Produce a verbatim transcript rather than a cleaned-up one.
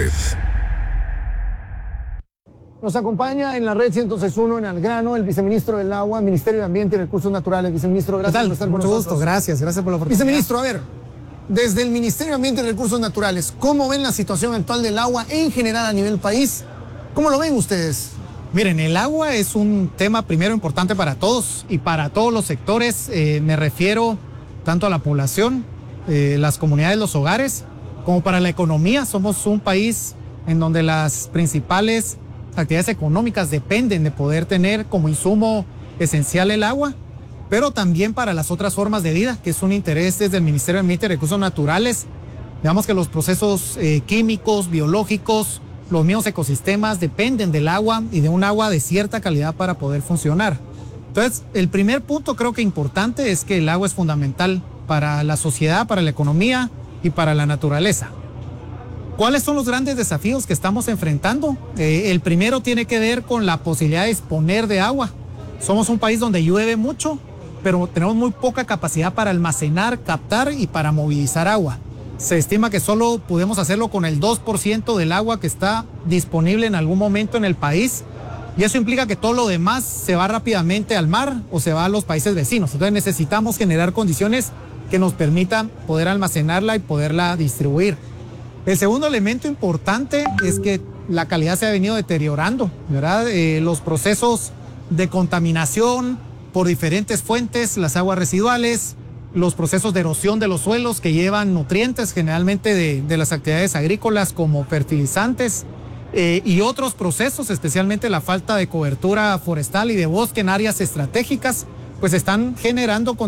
red. Nos acompaña en la red ciento seis punto uno en Al Grano el viceministro del Agua, Ministerio de Ambiente y Recursos Naturales. Viceministro, gracias por estar con Mucho nosotros. gusto, gracias, gracias por la oportunidad. Viceministro, a ver, desde el Ministerio de Ambiente y Recursos Naturales, ¿cómo ven la situación actual del agua en general a nivel país? ¿Cómo lo ven ustedes? Miren, el agua es un tema primero importante para todos y para todos los sectores. Eh, me refiero tanto a la población, eh, las comunidades, los hogares, como para la economía. Somos un país en donde las principales actividades económicas dependen de poder tener como insumo esencial el agua, pero también para las otras formas de vida, que es un interés desde el Ministerio de Ambiente y Recursos Naturales. Digamos que los procesos eh, químicos, biológicos, los mismos ecosistemas dependen del agua y de un agua de cierta calidad para poder funcionar. Entonces, el primer punto creo que importante es que el agua es fundamental para la sociedad, para la economía y para la naturaleza. ¿Cuáles son los grandes desafíos que estamos enfrentando? Eh, el primero tiene que ver con la posibilidad de disponer de agua. Somos un país donde llueve mucho, pero tenemos muy poca capacidad para almacenar, captar y para movilizar agua. Se estima que solo podemos hacerlo con el dos por ciento del agua que está disponible en algún momento en el país, y eso implica que todo lo demás se va rápidamente al mar o se va a los países vecinos. Entonces necesitamos generar condiciones que nos permitan poder almacenarla y poderla distribuir. El segundo elemento importante es que la calidad se ha venido deteriorando, ¿verdad? Eh, los procesos de contaminación por diferentes fuentes, las aguas residuales, los procesos de erosión de los suelos que llevan nutrientes generalmente de, de las actividades agrícolas como fertilizantes, eh, y otros procesos, especialmente la falta de cobertura forestal y de bosque en áreas estratégicas, pues están generando